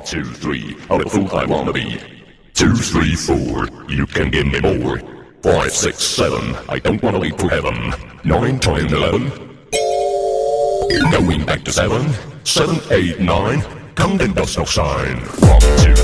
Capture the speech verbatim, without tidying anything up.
two, three, how the fool I wanna be. Two, three, four, you can give me more. Five, six, seven, I don't wanna wait for heaven. Nine, ten, eleven, going back to seven. Seven, eight, nine, counting does no sign. One, two.